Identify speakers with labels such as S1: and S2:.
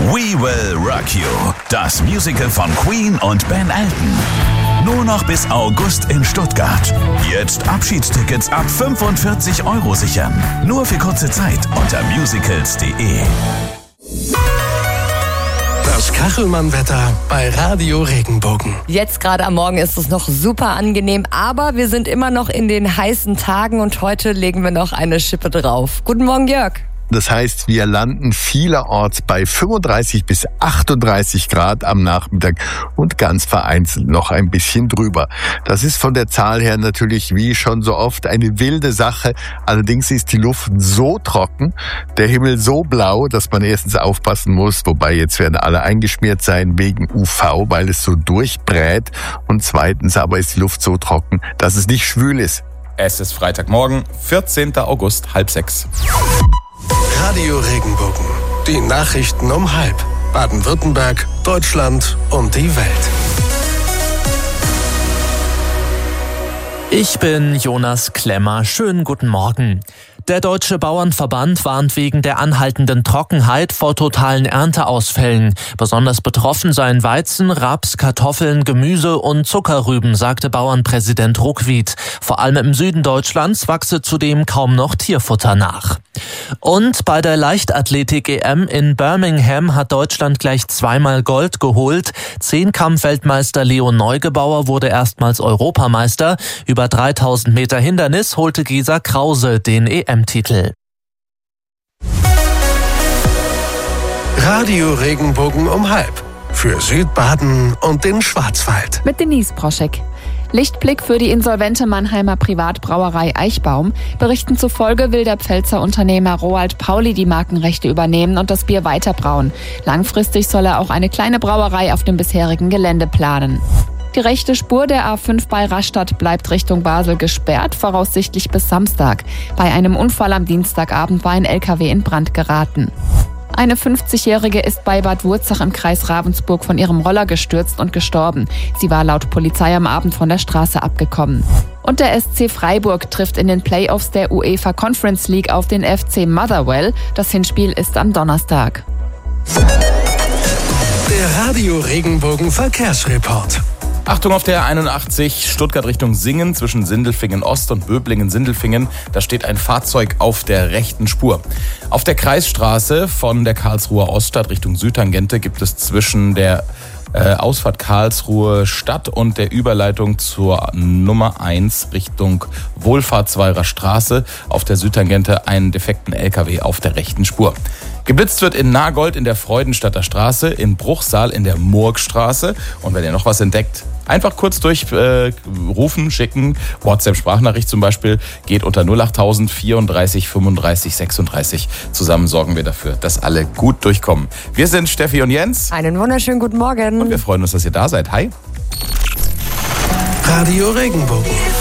S1: We Will Rock You, das Musical von Queen und Ben Elton. Nur noch bis August in Stuttgart. Jetzt Abschiedstickets ab 45 € sichern. Nur für kurze Zeit unter musicals.de.
S2: Das Kachelmann-Wetter bei Radio Regenbogen.
S3: Jetzt gerade am Morgen ist es noch super angenehm, aber wir sind immer noch in den heißen Tagen und heute legen wir noch eine Schippe drauf. Guten Morgen, Jörg.
S4: Das heißt, wir landen vielerorts bei 35 bis 38 Grad am Nachmittag und ganz vereinzelt noch ein bisschen drüber. Das ist von der Zahl her natürlich wie schon so oft eine wilde Sache. Allerdings ist die Luft so trocken, der Himmel so blau, dass man erstens aufpassen muss, wobei jetzt werden alle eingeschmiert sein wegen UV, weil es so durchbrät. Und zweitens aber ist die Luft so trocken, dass es nicht schwül ist.
S5: Es ist Freitagmorgen, 14. August, 5:30.
S2: Radio Regenbogen. Die Nachrichten um 5:30. Baden-Württemberg, Deutschland und die Welt.
S6: Ich bin Jonas Klemmer. Schönen guten Morgen. Der Deutsche Bauernverband warnt wegen der anhaltenden Trockenheit vor totalen Ernteausfällen. Besonders betroffen seien Weizen, Raps, Kartoffeln, Gemüse und Zuckerrüben, sagte Bauernpräsident Ruckwied. Vor allem im Süden Deutschlands wachse zudem kaum noch Tierfutter nach. Und bei der Leichtathletik-EM in Birmingham hat Deutschland gleich zweimal Gold geholt. Zehnkampf-Weltmeister Leon Neugebauer wurde erstmals Europameister. Über 3000 Meter Hindernis holte Gesa Krause den EM-Titel.
S2: Radio Regenbogen um 5:30. Für Südbaden und den Schwarzwald.
S7: Mit Denise Proschek. Lichtblick für die insolvente Mannheimer Privatbrauerei Eichbaum. Berichten zufolge will der Pfälzer Unternehmer Roald Pauli die Markenrechte übernehmen und das Bier weiterbrauen. Langfristig soll er auch eine kleine Brauerei auf dem bisherigen Gelände planen. Die rechte Spur der A5 bei Rastatt bleibt Richtung Basel gesperrt, voraussichtlich bis Samstag. Bei einem Unfall am Dienstagabend war ein LKW in Brand geraten. Eine 50-Jährige ist bei Bad Wurzach im Kreis Ravensburg von ihrem Roller gestürzt und gestorben. Sie war laut Polizei am Abend von der Straße abgekommen. Und der SC Freiburg trifft in den Playoffs der UEFA Conference League auf den FC Motherwell. Das Hinspiel ist am Donnerstag.
S2: Der Radio Regenbogen Verkehrsreport.
S5: Achtung auf der 81 Stuttgart Richtung Singen zwischen Sindelfingen Ost und Böblingen-Sindelfingen. Da steht ein Fahrzeug auf der rechten Spur. Auf der Kreisstraße von der Karlsruher Oststadt Richtung Südtangente gibt es zwischen der Ausfahrt Karlsruhe Stadt und der Überleitung zur Nummer 1 Richtung Wohlfahrtsweiler Straße auf der Südtangente einen defekten LKW auf der rechten Spur. Geblitzt wird in Nagold in der Freudenstadter Straße, in Bruchsal in der Murgstraße. Und wenn ihr noch was entdeckt, einfach kurz durchrufen, schicken. WhatsApp-Sprachnachricht zum Beispiel geht unter 08000 34 35 36. Zusammen sorgen wir dafür, dass alle gut durchkommen. Wir sind Steffi und Jens.
S3: Einen wunderschönen guten Morgen.
S5: Und wir freuen uns, dass ihr da seid. Hi.
S2: Radio Regenbogen.